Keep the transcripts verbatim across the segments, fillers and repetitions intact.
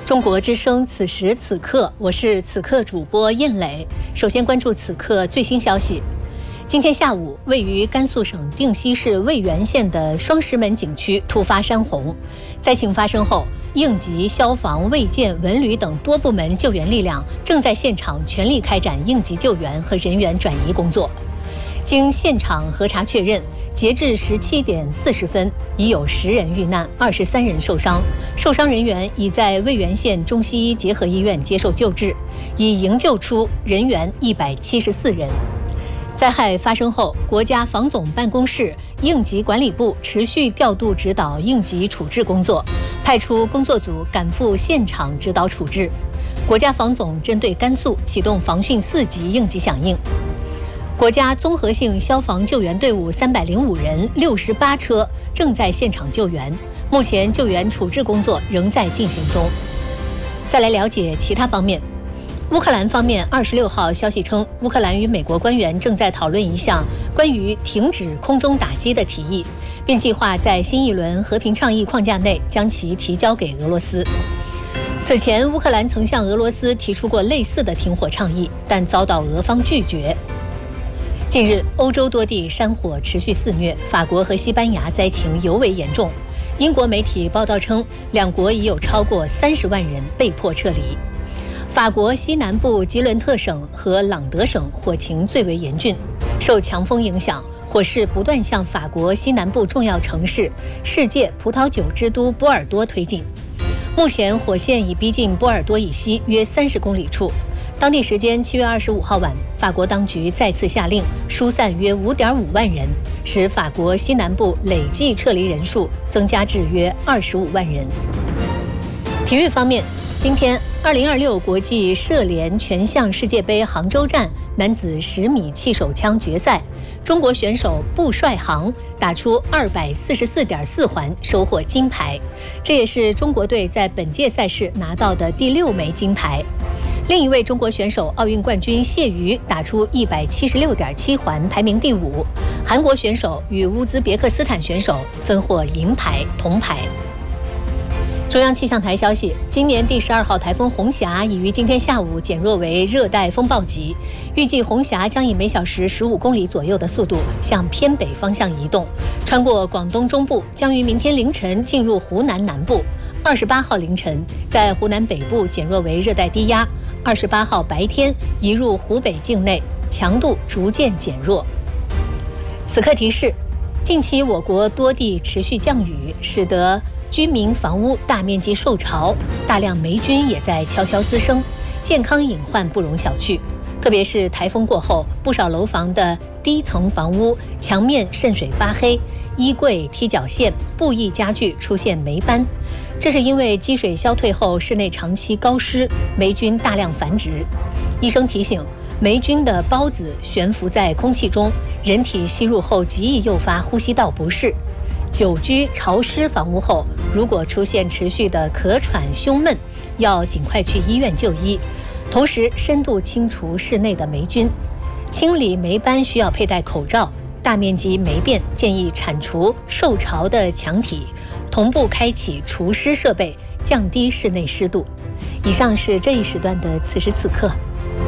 中国之声，此时此刻，我是此刻主播燕磊。首先关注此刻最新消息。今天下午，位于甘肃省定西市渭源县的双石门景区突发山洪。灾情发生后，应急、消防、卫健、文旅等多部门救援力量正在现场全力开展应急救援和人员转移工作。经现场核查确认，截至十七点四十分，已有十人遇难，二十三人受伤，受伤人员已在渭源县中西医结合医院接受救治，已营救出人员一百七十四人。灾害发生后，国家防总办公室应急管理部持续调度指导应急处置工作，派出工作组赶赴现场指导处置。国家防总针对甘肃启动防汛四级应急响应。国家综合性消防救援队伍三百零五人、六十八车正在现场救援，目前救援处置工作仍在进行中。再来了解其他方面。乌克兰方面二十六号消息称，乌克兰与美国官员正在讨论一项关于停止空中打击的提议，并计划在新一轮和平倡议框架内将其提交给俄罗斯。此前，乌克兰曾向俄罗斯提出过类似的停火倡议，但遭到俄方拒绝。近日，欧洲多地山火持续肆虐，法国和西班牙灾情尤为严重。英国媒体报道称，两国已有超过三十万人被迫撤离。法国西南部吉伦特省和朗德省火情最为严峻，受强风影响，火势不断向法国西南部重要城市、世界葡萄酒之都波尔多推进。目前，火线已逼近波尔多以西约三十公里处。当地时间七月二十五号晚，法国当局再次下令疏散约五点五万人，使法国西南部累计撤离人数增加至约二十五万人。体育方面，今天二零二六国际射联全项世界杯杭州站男子十米气手枪决赛，中国选手布帅航打出二百四十四点四环，收获金牌，这也是中国队在本届赛事拿到的第六枚金牌。另一位中国选手奥运冠军谢瑜打出一百七十六点七环，排名第五。韩国选手与乌兹别克斯坦选手分获银牌、铜牌。中央气象台消息，今年第十二号台风红霞已于今天下午减弱为热带风暴级，预计红霞将以每小时十五公里左右的速度向偏北方向移动，穿过广东中部，将于明天凌晨进入湖南南部。二十八号凌晨在湖南北部减弱为热带低压，二十八号白天移入湖北境内，强度逐渐减弱。此刻提示，近期我国多地持续降雨，使得居民房屋大面积受潮，大量霉菌也在悄悄滋生，健康隐患不容小觑。特别是台风过后，不少楼房的低层房屋墙面渗水发黑，衣柜、踢脚线、布艺家具出现霉斑，这是因为积水消退后室内长期高湿，霉菌大量繁殖。医生提醒，霉菌的孢子悬浮在空气中，人体吸入后极易诱发呼吸道不适。久居潮湿房屋后，如果出现持续的咳喘、胸闷，要尽快去医院就医，同时深度清除室内的霉菌。清理霉斑需要佩戴口罩，大面积霉变建议铲除受潮的墙体，同步开启除湿设备，降低室内湿度。以上是这一时段的此时此刻。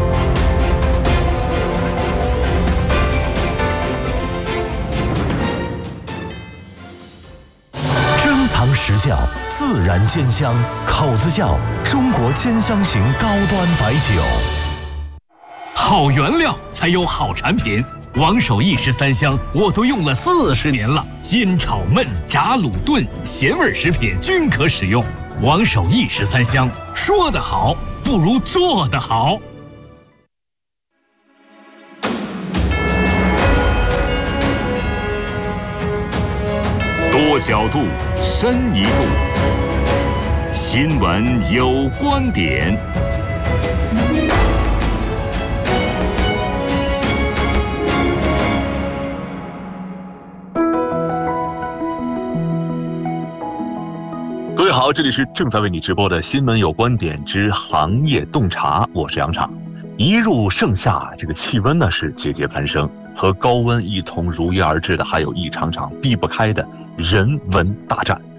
藏实窖，自然鲜香，口子窖，中国鲜香型高端白酒。 好原料才有好产品，王守义十三香我都用了四十年了，煎炒焖炸卤炖咸味食品均可使用。王守义十三香，说得好不如做得好。多角度，深一度。新闻有观点。 各位好，这里是正在为你直播的新闻有观点之行业洞察，我是杨畅。一入盛夏，这个气温呢是节节攀升，和高温一同如约而至的，还有一场场避不开的人文大战。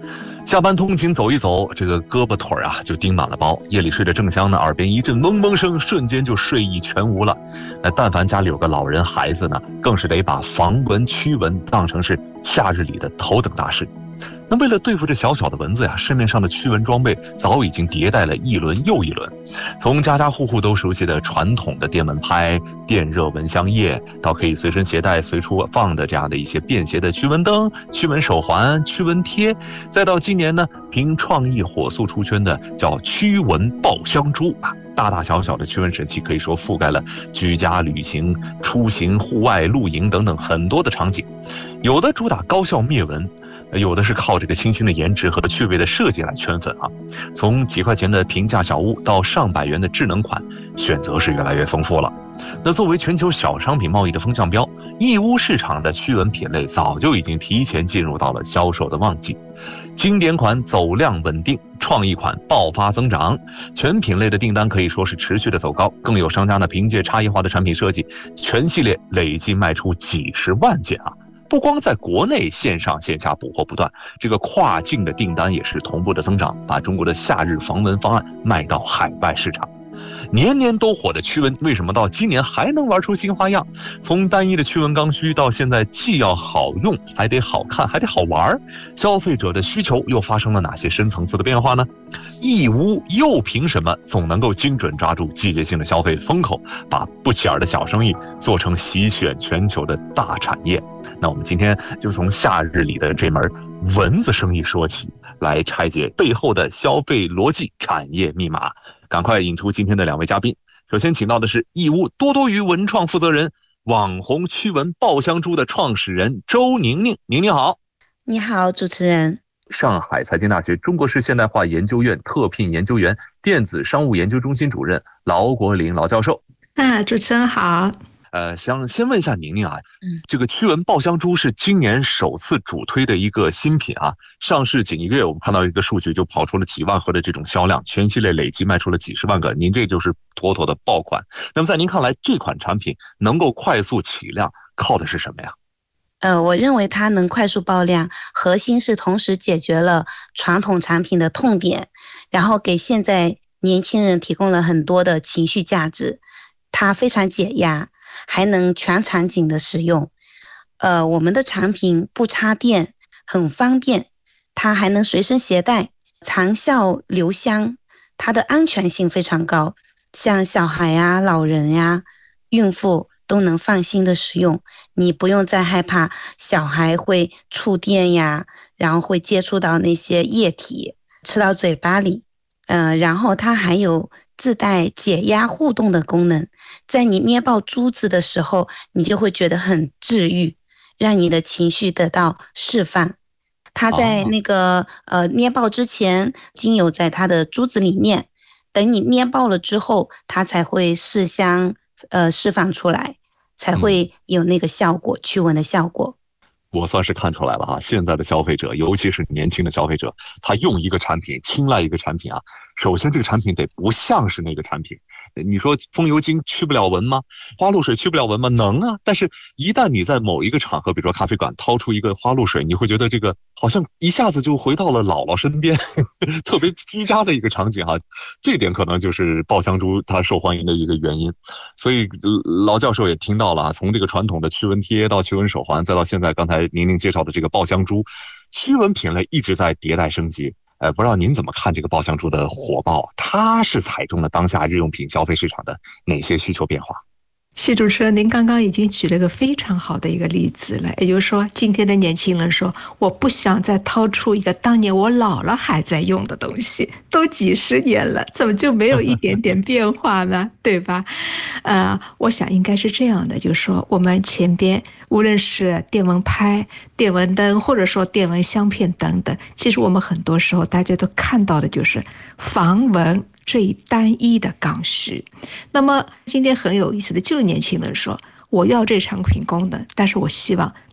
下班通勤走一走，这个胳膊腿啊就钉满了包，夜里睡得正香呢，耳边一阵嗡嗡声，瞬间就睡意全无了。那但凡家里有个老人孩子呢，更是得把防蚊驱蚊当成是夏日里的头等大事。那为了对付这小小的蚊子呀，市面上的驱蚊装备早已经迭代了一轮又一轮，从家家户户都熟悉的传统的电蚊拍、电热蚊香液，到可以随身携带随处放的这样的一些便携的驱蚊灯、驱蚊手环、驱蚊贴，再到今年呢凭创意火速出圈的叫驱蚊爆香珠啊，大大小小的驱蚊神器可以说覆盖了居家、旅行、出行、户外、露营等等很多的场景，有的主打高效灭蚊，有的是靠这个清新的颜值和趣味的设计来圈粉啊。从几块钱的平价小物到上百元的智能款，选择是越来越丰富了。那作为全球小商品贸易的风向标，义乌市场的驱蚊品类早就已经提前进入到了销售的旺季。经典款走量稳定，创意款爆发增长，全品类的订单可以说是持续的走高，更有商家呢凭借差异化的产品设计，全系列累计卖出几十万件啊。不光在国内线上线下补货不断，这个跨境的订单也是同步的增长，把中国的夏日防蚊方案卖到海外市场。年年都火的驱蚊，为什么到今年还能玩出新花样？从单一的驱蚊刚需到现在既要好用，还得好看，还得好玩，消费者的需求又发生了哪些深层次的变化呢？义乌又凭什么总能够精准抓住季节性的消费风口，把不起眼的小生意做成席卷全球的大产业？那我们今天就从夏日里的这门蚊子生意说起，来拆解背后的消费逻辑、产业密码。赶快引出今天的两位嘉宾。首先请到的是义乌多多鱼文创负责人、网红驱蚊爆香珠的创始人周宁宁。宁宁好。 你好，主持人。 上海财经大学中国式现代化研究院特聘研究员、电子商务研究中心主任劳国林劳教授。 啊，主持人好。 呃，想先问一下宁宁啊，嗯，这个驱蚊爆香珠是今年首次主推的一个新品啊，上市仅一个月，我们看到一个数据就跑出了几万盒的这种销量，全系列累计卖出了几十万个，您这就是妥妥的爆款。那么在您看来，这款产品能够快速起量，靠的是什么呀？ 呃，我认为它能快速爆量，核心是同时解决了传统产品的痛点，然后给现在年轻人提供了很多的情绪价值，它非常解压。还能全场景的使用，呃，我们的产品不插电，很方便，它还能随身携带，长效留香，它的安全性非常高，像小孩呀、老人呀、孕妇都能放心的使用，你不用再害怕小孩会触电呀，然后会接触到那些液体，吃到嘴巴里，呃，然后它还有自带解压互动的功能，在你捏爆珠子的时候，你就会觉得很治愈，让你的情绪得到释放。它在那个、哦、呃捏爆之前，精油在它的珠子里面，等你捏爆了之后，它才会释香，呃释放出来，才会有那个效果，驱蚊的效果。 我算是看出来了哈，现在的消费者，尤其是年轻的消费者，他用一个产品，青睐一个产品啊，首先这个产品得不像是那个产品。你说风油精驱不了蚊吗？花露水驱不了蚊吗？能啊，但是一旦你在某一个场合，比如说咖啡馆掏出一个花露水，你会觉得这个好像一下子就回到了姥姥身边，特别居家的一个场景哈。这点可能就是爆香珠它受欢迎的一个原因。所以劳教授也听到了，从这个传统的驱蚊贴到驱蚊手环，再到现在刚才宁宁介绍的这个爆香珠，驱蚊品类一直在迭代升级。呃，不知道您怎么看这个爆香珠的火爆？它是踩中了当下日用品消费市场的哪些需求变化？ 谢主持人，您刚刚已经举了一个非常好的一个例子了，也就是说，今天的年轻人说，我不想再掏出一个当年我姥姥还在用的东西，都几十年了，怎么就没有一点点变化呢？对吧？呃，我想应该是这样的，就是说，我们前边无论是电蚊拍、电蚊灯，或者说电蚊香片等等，其实我们很多时候大家都看到的就是防蚊这一单一的刚需。那么今天很有意思的就是年轻人说，我要这产品功能，但是我希望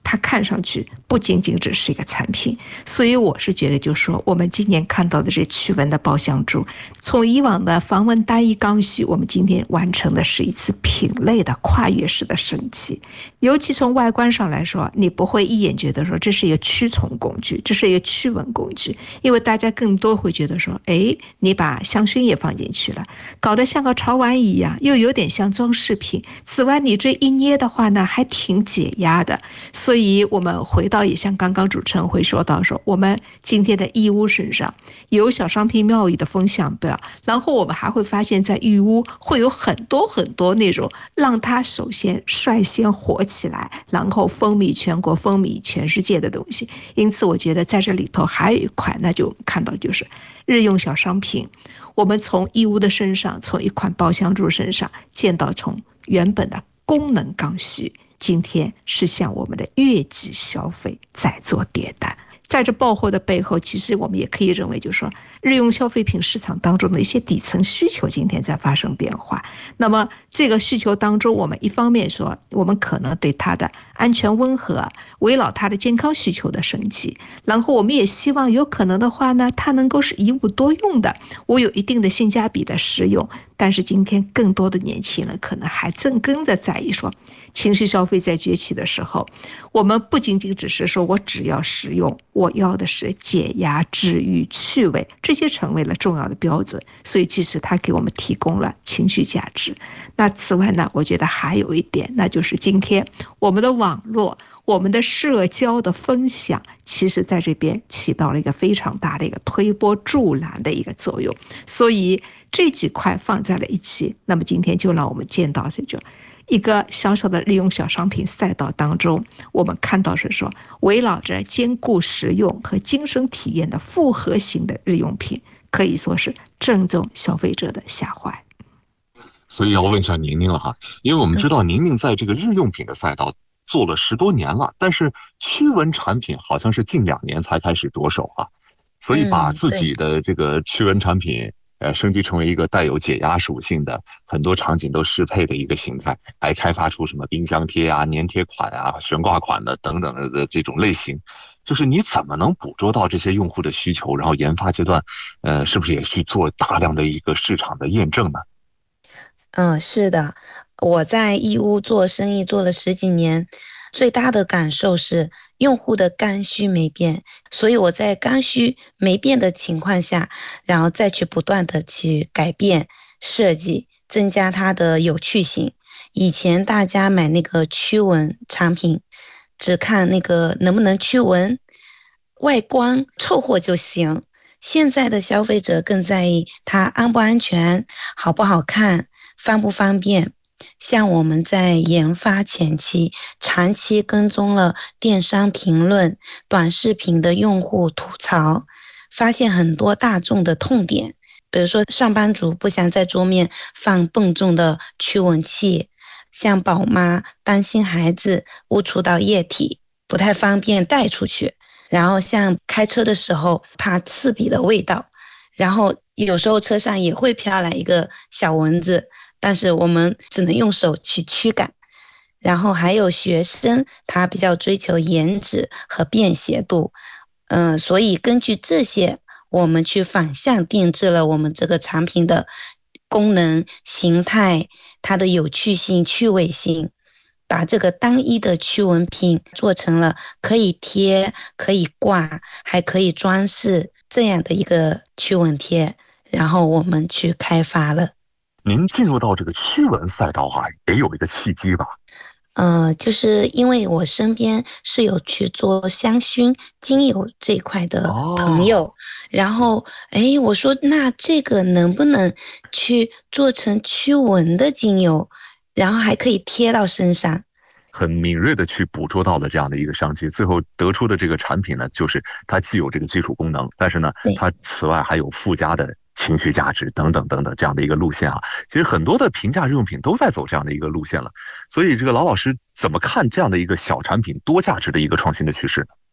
它看上去不仅仅只是一个产品。所以我是觉得，就是说我们今年看到的这驱蚊的包香珠，从以往的防蚊单一刚需，我们今天完成的是一次品类的跨越式的升级。尤其从外观上来说，你不会一眼觉得说这是一个驱虫工具，这是一个驱蚊工具，因为大家更多会觉得说，哎，你把香薰也放进去了，搞得像个潮玩一样，又有点像装饰品。此外，你这一捏的话呢，还挺解压的。所以我们回到，也像刚刚主持人会说到说，我们今天的义乌身上有小商品庙宇的风向标，然后我们还会发现在义乌会有很多很多那种让它首先率先火起来，然后风靡全国、风靡全世界的东西。因此我觉得在这里头还有一块，那就看到就是日用小商品，我们从义乌的身上，从一款包香珠身上见到从原本的功能刚需，今天是向我们的月季消费在做迭代。在这爆货的背后，其实我们也可以认为，就是说日用消费品市场当中的一些底层需求今天在发生变化。那么这个需求当中，我们一方面说，我们可能对它的安全温和，围绕它的健康需求的升级，然后我们也希望有可能的话呢，它能够是一物多用的，我有一定的性价比的使用。但是今天更多的年轻人可能还正跟着在意说，情绪消费在崛起的时候，我们不仅仅只是说我只要实用，我要的是解压、治愈、趣味，这些成为了重要的标准。所以其实它给我们提供了情绪价值。那此外呢，我觉得还有一点，那就是今天我们的网络、我们的社交的分享，其实在这边起到了一个非常大的一个推波助澜的一个作用。所以这几块放在了一起，那么今天就让我们见到这种一个小小的日用小商品赛道当中，我们看到是说，围绕着兼顾实用和精神体验的复合型的日用品，可以说是正中消费者的下怀。 所以要问一下宁宁了哈，因为我们知道宁宁在这个日用品的赛道做了十多年了，但是驱蚊产品好像是近两年才开始着手啊，所以把自己的这个驱蚊产品呃，升级成为一个带有解压属性的，很多场景都适配的一个形态，还开发出什么冰箱贴啊、粘贴款啊、悬挂款的等等的这种类型。就是你怎么能捕捉到这些用户的需求，然后研发阶段，呃，是不是也去做大量的一个市场的验证呢？ 嗯，是的，我在义乌做生意做了十几年，最大的感受是用户的刚需没变，所以我在刚需没变的情况下，然后再去不断的去改变设计，增加它的有趣性。以前大家买那个驱蚊产品，只看那个能不能驱蚊，外观凑合就行。现在的消费者更在意它安不安全，好不好看，方不方便。像我们在研发前期长期跟踪了电商评论、短视频的用户吐槽，发现很多大众的痛点，比如说上班族不想在桌面放笨重的驱蚊器，像宝妈担心孩子误触到液体不太方便带出去，然后像开车的时候怕刺鼻的味道，然后有时候车上也会飘来一个小蚊子，但是我们只能用手去驱赶。然后还有学生，他比较追求颜值和便携度，嗯、呃，所以根据这些，我们去反向定制了我们这个产品的功能、形态、它的有趣性、趣味性，把这个单一的驱蚊品做成了可以贴、可以挂、还可以装饰这样的一个驱蚊贴，然后我们去开发了。 您进入到这个驱蚊赛道啊，也有一个契机吧？ 呃，就是因为我身边是有去做香薰精油这一块的朋友，哦、然后哎，我说那这个能不能去做成驱蚊的精油，然后还可以贴到身上。 很敏锐的去捕捉到了这样的一个商机，最后得出的这个产品呢，就是它既有这个基础功能，但是呢，它此外还有附加的情绪价值等等等等这样的一个路线啊。其实很多的平价日用品都在走这样的一个路线了，所以这个老老师怎么看这样的一个小产品多价值的一个创新的趋势呢？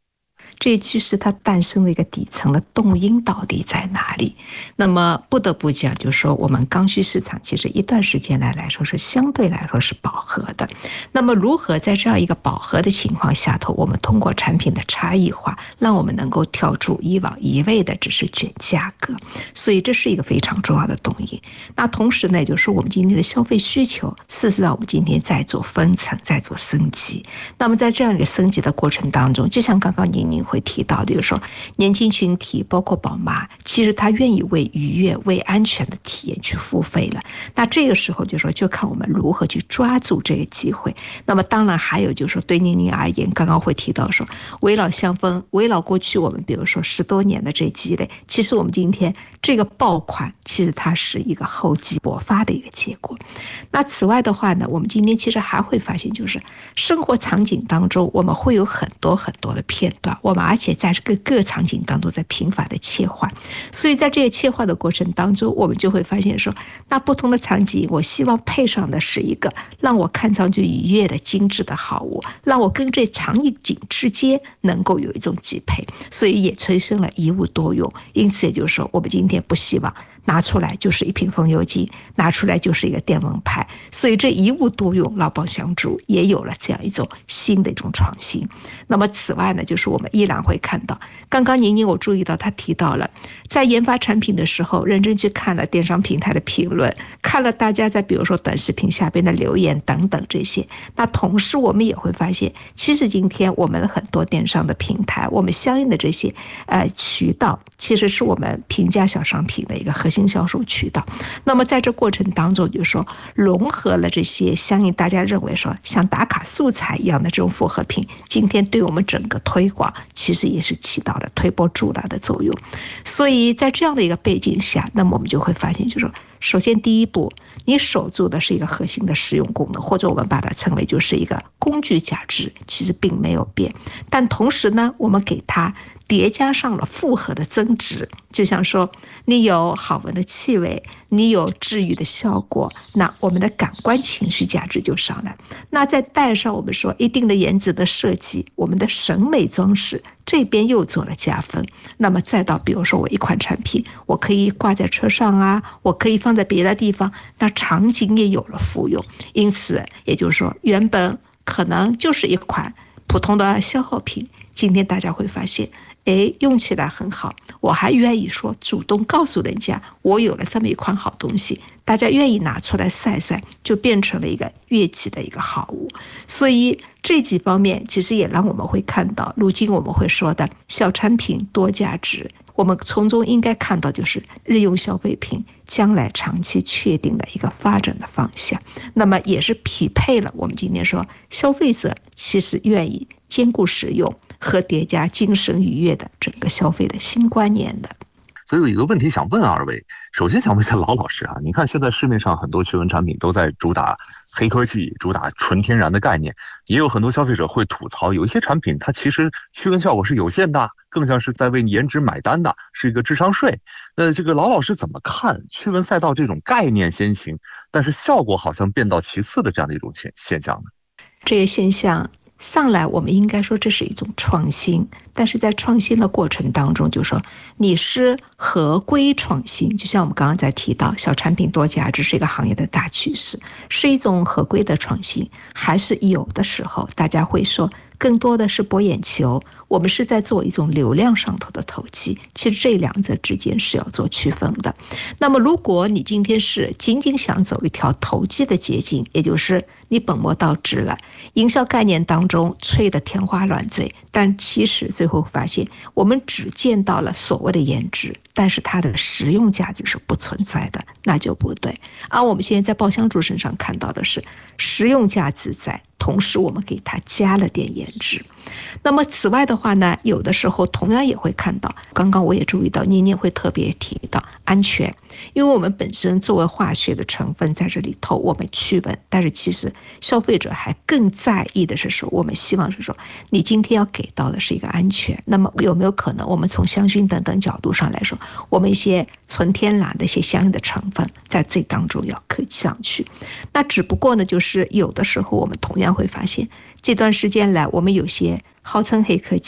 这些趋势它诞生的一个底层的动因到底在哪里？那么不得不讲，就是说我们刚需市场其实一段时间来来说是相对来说是饱和的。那么如何在这样一个饱和的情况下头，我们通过产品的差异化，让我们能够跳出以往一味的只是卷价格？所以这是一个非常重要的动因。那同时呢，就是我们今天的消费需求，事实上我们今天在做分层，在做升级。那么在这样一个升级的过程当中，就像刚刚宁宁会提到的，就是说年轻群体包括宝妈，其实他愿意为愉悦、为安全的体验去付费了。那这个时候就说，就看我们如何去抓住这个机会。那么当然还有就是说，对宁宁而言，刚刚会提到说，围绕香氛，围绕过去我们比如说十多年的这积累，其实我们今天这个爆款，其实它是一个厚积薄发的一个结果。那此外的话呢，我们今天其实还会发现，就是生活场景当中，我们会有很多很多的片段，我们而且在这个各场景当中在频繁的切换，所以在这个切换的过程当中，我们就会发现说，那不同的场景，我希望配上的是一个让我看上去愉悦的精致的好物，让我跟这场景之间能够有一种匹配，所以也催生了一物多用。因此也就是说，我们今天不希望拿出来就是一瓶风油精，拿出来就是一个电蚊拍，所以这一物多用，劳邦香烛也有了这样一种新的一种创新。那么此外呢，就是我们依然会看到，刚刚宁宁我注意到他提到了，在研发产品的时候，认真去看了电商平台的评论，看了大家在比如说短视频下边的留言等等这些。那同时我们也会发现，其实今天我们的很多电商的平台，我们相应的这些呃渠道，其实是我们平价小商品的一个核心新销售渠道。那么在这过程当中，就是说融合了这些相应大家认为说像打卡素材一样的这种复合品，今天对我们整个推广其实也是起到了推波助澜的作用。所以在这样的一个背景下，那么我们就会发现，就是说首先第一步，你守住的是一个核心的实用功能，或者我们把它称为就是一个工具价值，其实并没有变。但同时呢，我们给它叠加上了复合的增值，就像说你有好闻的气味，你有治愈的效果，那我们的感官情绪价值就上来。那再带上我们说一定的颜值的设计，我们的审美装饰这边又做了加分。那么再到比如说我一款产品，我可以挂在车上啊，我可以放在别的地方，那场景也有了复用。因此也就是说，原本可能就是一款普通的消耗品，今天大家会发现，哎，用起来很好，我还愿意说主动告诉人家我有了这么一款好东西，大家愿意拿出来晒晒，就变成了一个跃起的一个好物。所以这几方面其实也让我们会看到，如今我们会说的小产品多价值，我们从中应该看到就是日用消费品将来长期确定的一个发展的方向。那么也是匹配了我们今天说消费者其实愿意兼顾实用和叠加精神愉悦的整个消费的新观念的。 所以有一个问题想问二位，首先想问一下老老师啊，你看现在市面上很多驱蚊产品都在主打黑科技，主打纯天然的概念，也有很多消费者会吐槽，有一些产品它其实驱蚊效果是有限的，更像是在为颜值买单的，是一个智商税。那这个老老师怎么看驱蚊赛道这种概念先行，但是效果好像变到其次的这样的一种现现象呢？ 这些现象上来我们应该说这是一种创新，但是在创新的过程当中，就说你是合规创新，就像我们刚刚在提到小产品多价值是一个行业的大趋势，是一种合规的创新，还是有的时候大家会说更多的是博眼球，我们是在做一种流量上头的投机，其实这两者之间是要做区分的。那么如果你今天是仅仅想走一条投机的捷径，也就是你本末倒置了，营销概念当中吹得天花乱坠，但其实最后发现我们只见到了所谓的颜值，但是它的实用价值是不存在的，那就不对。而我们现在在爆香烛身上看到的是实用价值在，同时我们给它加了点颜值。那么此外的话呢，有的时候同样也会看到，刚刚我也注意到妮妮会特别提到安全，因为我们本身作为化学的成分在这里头我们驱蚊，但是其实消费者还更在意的是说，我们希望是说你今天要给到的是一个安全。那么有没有可能我们从香薰等等角度上来说，我们一些纯天然的一些相应的成分在这当中要刻上去。那只不过呢，就是有的时候我们同样会发现，这段时间来我们有些号称黑科技，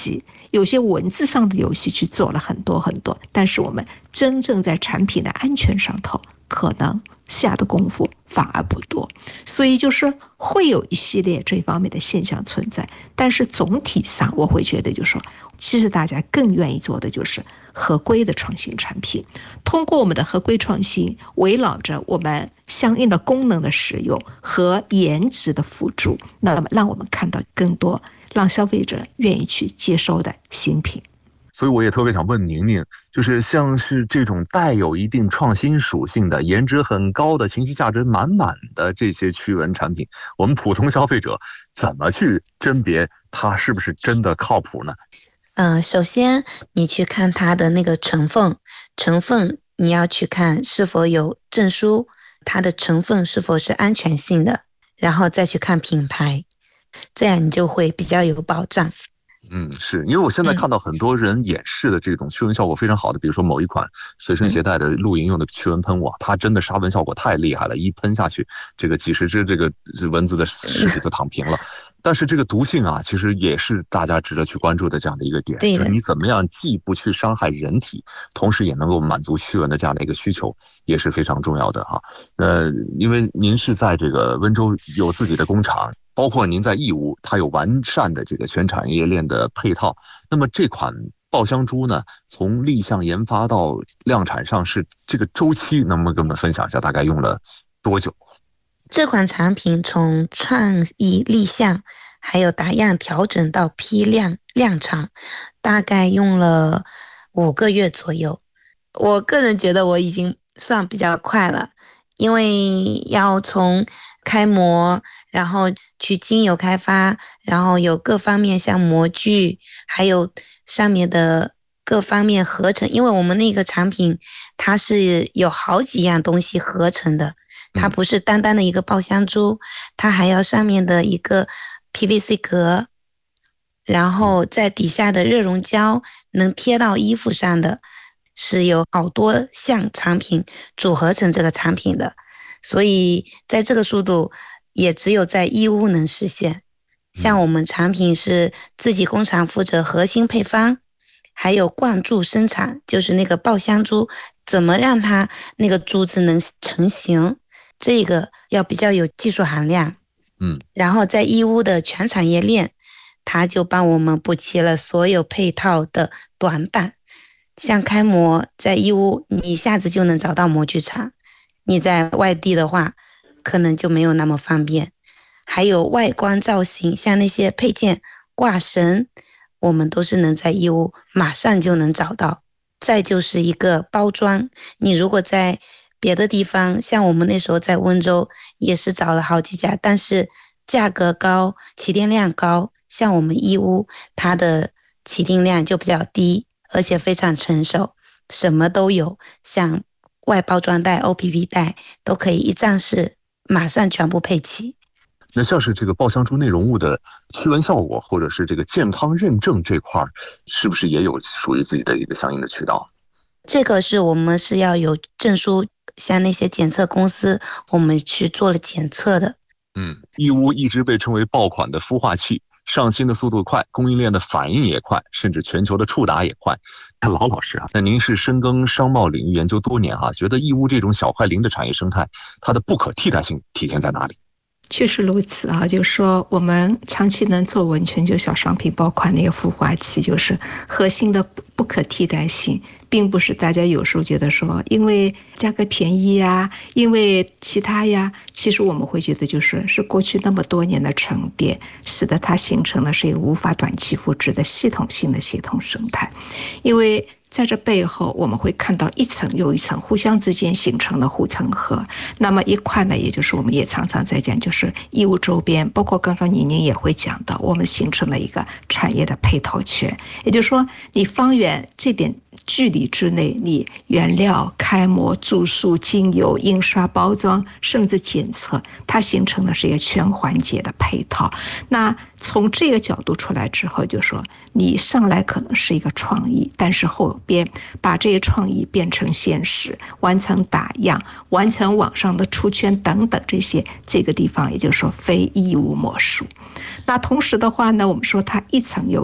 有些文字上的游戏去做了很多很多，但是我们真正在产品的安全上头可能下的功夫反而不多，所以就是会有一系列这方面的现象存在。但是总体上我会觉得就是说，其实大家更愿意做的就是合规的创新产品，通过我们的合规创新，围绕着我们相应的功能的使用和颜值的辅助，那么让我们看到更多让消费者愿意去接收的新品。 所以我也特别想问宁宁，就是像是这种带有一定创新属性的、颜值很高的、情绪价值满满的这些驱蚊产品，我们普通消费者怎么去甄别它是不是真的靠谱呢？ 嗯、呃，首先你去看它的那个成分，成分你要去看是否有证书，它的成分是否是安全性的，然后再去看品牌，这样你就会比较有保障。 嗯，是因为我现在看到很多人演示的这种驱蚊效果非常好的，比如说某一款随身携带的露营用的驱蚊喷雾，它真的杀蚊效果太厉害了，一喷下去，这个几十只这个蚊子的尸体就躺平了。但是这个毒性啊，其实也是大家值得去关注的这样的一个点，就是你怎么样既不去伤害人体，同时也能够满足驱蚊的这样的一个需求，也是非常重要的哈。呃，因为您是在这个温州有自己的工厂，包括您在义乌，它有完善的这个全产业链的配套。那么这款爆香珠呢，从立项研发到量产上市这个周期，能不能跟我们分享一下，大概用了多久？ 这款产品从创意立项，还有打样调整到批量量产，大概用了五个月左右。我个人觉得我已经算比较快了，因为要从开模，然后去精油开发，然后有各方面像模具，还有上面的各方面合成，因为我们那个产品它是有好几样东西合成的，它不是单单的一个爆香珠，它还要上面的一个 P V C 壳，然后在底下的热熔胶能贴到衣服上的，是有好多项产品组合成这个产品的，所以在这个速度也只有在义乌能实现。像我们产品是自己工厂负责核心配方，还有灌注生产，就是那个爆香珠怎么让它那个珠子能成型，这个要比较有技术含量。 嗯， 然后在义乌的全产业链，它就帮我们补齐了所有配套的短板。像开模在义乌你一下子就能找到模具厂，你在外地的话可能就没有那么方便。还有外观造型，像那些配件挂绳，我们都是能在义乌马上就能找到。再就是一个包装，你如果在别的地方，像我们那时候在温州也是找了好几家，但是价格高，起订量高，像我们义乌它的起订量就比较低，而且非常成熟，什么都有，像外包装袋 O P P 袋都可以一站式马上全部配齐。 那像是这个爆香珠内容物的驱蚊效果，或者是这个健康认证这块，是不是也有属于自己的一个相应的渠道？ 这个是我们是要有证书，像那些检测公司，我们去做了检测的。 嗯，义乌一直被称为爆款的孵化器，上新的速度快，供应链的反应也快，甚至全球的触达也快。那老老师啊，那您是深耕商贸领域研究多年啊，觉得义乌这种小快灵的产业生态，它的不可替代性体现在哪里？ 确实如此啊，就是说我们长期能做文全球小商品爆款那个孵化器，就是核心的不可替代性，并不是大家有时候觉得说因为价格便宜呀，因为其他呀，其实我们会觉得就是是过去那么多年的沉淀，使得它形成的是一个无法短期复制的系统性的系统生态。因为在这背后我们会看到一层又一层互相之间形成的护城河。那么一块呢，也就是我们也常常在讲，就是义乌周边，包括刚刚宁宁也会讲到，我们形成了一个产业的配套圈，也就是说你方圆这点距离之内，你原料、开模、注塑、精油、印刷、包装，甚至检测，它形成的是一个全环节的配套。那从这个角度出来之后，就说你上来可能是一个创意，但是后边把这些创意变成现实，完成打样，完成网上的出圈等等这些，这个地方也就是说非义乌莫属。那同时的话呢，我们说它一层又